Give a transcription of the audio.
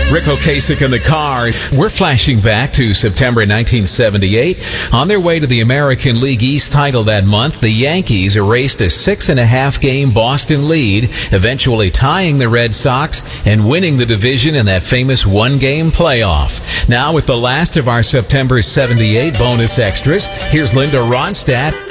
Rick Ocasek in the car. We're flashing back to September 1978. On their way to the American League East title that month, the Yankees erased a 6.5-game Boston lead, eventually tying the Red Sox and winning the division in that famous one-game playoff. Now, with the last of our September 78 bonus extras, here's Linda Ronstadt.